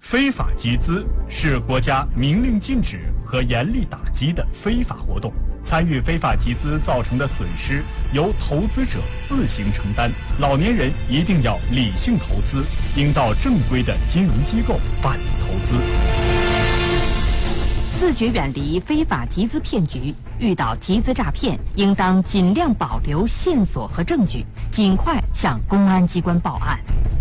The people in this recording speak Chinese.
非法集资是国家明令禁止和严厉打击的非法活动，参与非法集资造成的损失由投资者自行承担。老年人一定要理性投资，应到正规的金融机构办理投资。 自觉远离非法集资骗局，遇到集资诈骗，应当尽量保留线索和证据，尽快向公安机关报案。